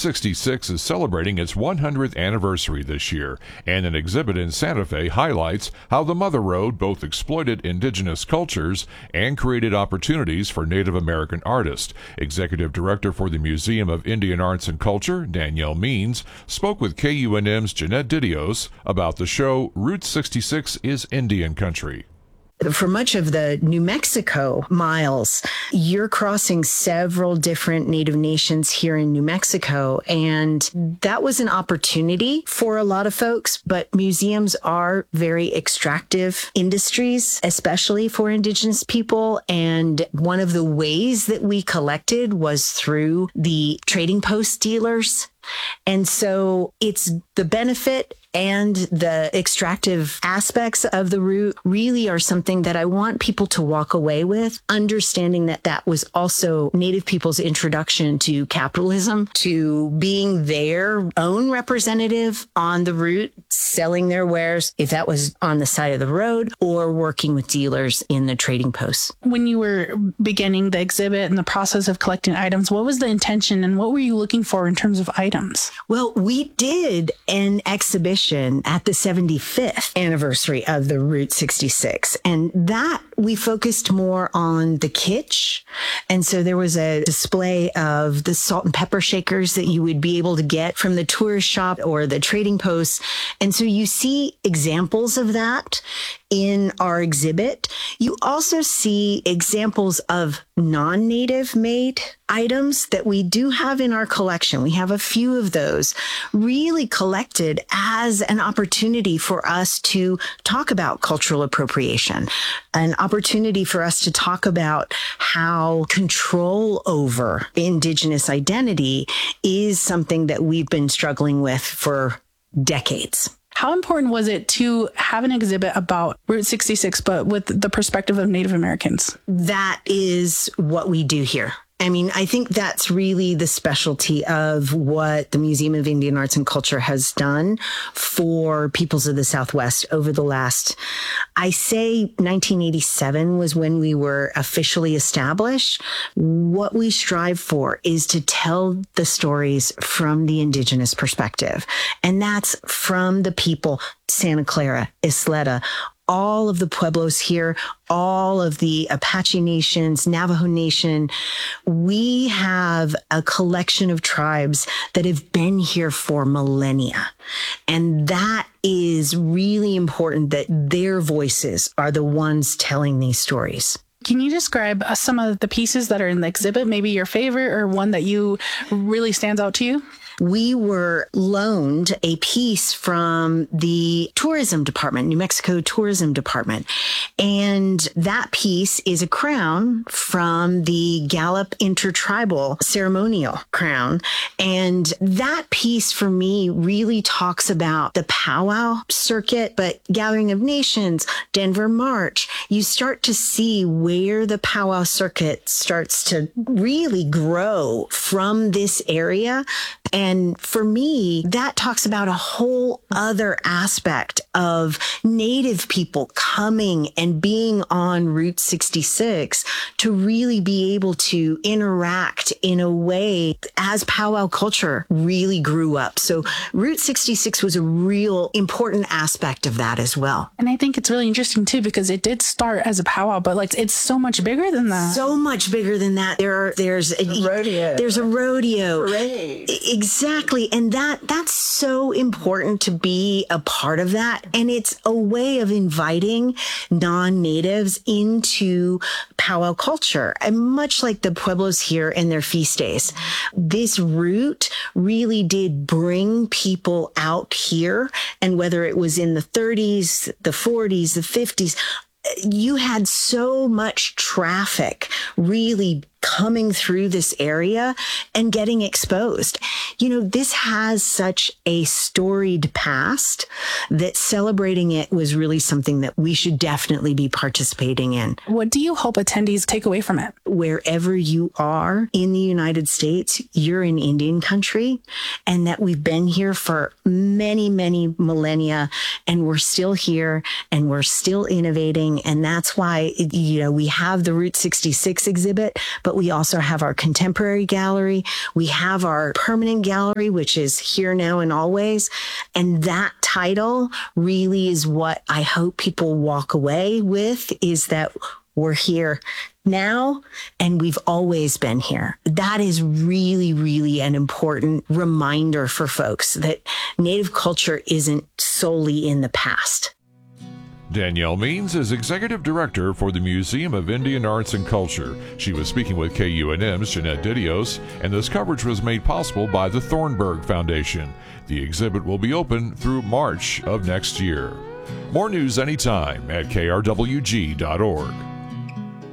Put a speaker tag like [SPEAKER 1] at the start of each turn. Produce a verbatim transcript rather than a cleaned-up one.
[SPEAKER 1] sixty-six is celebrating its one hundredth anniversary this year, and an exhibit in Santa Fe highlights how the Mother Road both exploited indigenous cultures and created opportunities for Native American artists. Executive Director for the Museum of Indian Arts and Culture, Danielle Means, spoke with K U N M's Jeanette Didios about the show Route sixty-six is Indian Country.
[SPEAKER 2] For much of the New Mexico miles, you're crossing several different Native nations here in New Mexico. And that was an opportunity for a lot of folks, but museums are very extractive industries, especially for Indigenous people. And one of the ways that we collected was through the trading post dealers. And so it's the benefit and the extractive aspects of the route really are something that I want people to walk away with, understanding that that was also Native people's introduction to capitalism, to being their own representative on the route, selling their wares, if that was on the side of the road, or working with dealers in the trading posts.
[SPEAKER 3] When you were beginning the exhibit and the process of collecting items, what was the intention and what were you looking for in terms of items?
[SPEAKER 2] Well, we did an exhibition at the seventy-fifth anniversary of the Route sixty-six. And that we focused more on the kitsch. And so there was a display of the salt and pepper shakers that you would be able to get from the tourist shop or the trading posts. And so you see examples of that in our exhibit. You also see examples of non-native made items that we do have in our collection. We have a few of those really collected as an opportunity for us to talk about cultural appropriation, an opportunity for us to talk about how control over Indigenous identity is something that we've been struggling with for decades.
[SPEAKER 3] How important was it to have an exhibit about Route sixty-six, but with the perspective of Native Americans?
[SPEAKER 2] That is what we do here. I mean, I think that's really the specialty of what the Museum of Indian Arts and Culture has done for peoples of the Southwest over the last, I say nineteen eighty-seven was when we were officially established. What we strive for is to tell the stories from the Indigenous perspective. And that's from the people, Santa Clara, Isleta, all of the Pueblos here, all of the Apache nations, Navajo Nation. We have a collection of tribes that have been here for millennia. And that is really important, that their voices are the ones telling these stories.
[SPEAKER 3] Can you describe uh, some of the pieces that are in the exhibit, maybe your favorite or one that you really stands out to you?
[SPEAKER 2] We were loaned a piece from the tourism department, New Mexico Tourism Department. And that piece is a crown from the Gallup Intertribal Ceremonial Crown. And that piece for me really talks about the powwow circuit, but Gathering of Nations, Denver March, you start to see where the powwow circuit starts to really grow from this area. And for me, that talks about a whole other aspect of Native people coming and being on Route sixty-six to really be able to interact in a way as powwow culture really grew up. So Route sixty-six was a real important aspect of that as well.
[SPEAKER 3] And I think it's really interesting too, because it did start as a powwow, but like it's so much bigger than that.
[SPEAKER 2] So much bigger than that. There are, there's a
[SPEAKER 4] rodeo.
[SPEAKER 2] There's a rodeo.
[SPEAKER 4] Parade.
[SPEAKER 2] Exactly. And that that's so important to be a part of that. And it's a way of inviting non-natives into powwow culture. And much like the Pueblos here and their feast days, this route really did bring people out here. And whether it was in the thirties, the forties, the fifties, you had so much traffic really coming through this area and getting exposed. You know, this has such a storied past that celebrating it was really something that we should definitely be participating in.
[SPEAKER 3] What do you hope attendees take away from it?
[SPEAKER 2] Wherever you are in the United States, you're in Indian country, and that we've been here for many, many millennia, and we're still here and we're still innovating. And that's why, you know, we have the Route sixty-six exhibit, but but we also have our contemporary gallery. We have our permanent gallery, which is here now and always. And that title really is what I hope people walk away with, is that we're here now and we've always been here. That is really, really an important reminder for folks that Native culture isn't solely in the past.
[SPEAKER 1] Danielle Means is Executive Director for the Museum of Indian Arts and Culture. She was speaking with K U N M's Jeanette Didios, and this coverage was made possible by the Thornburg Foundation. The exhibit will be open through March of next year. More news anytime at K R W G dot org.